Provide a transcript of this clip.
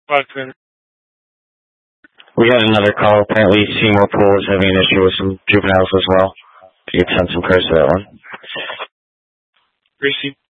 Buckman. We got another call. Apparently Seymour Pool is having an issue with some juveniles as well. If you could send some prayers to that one. Receive.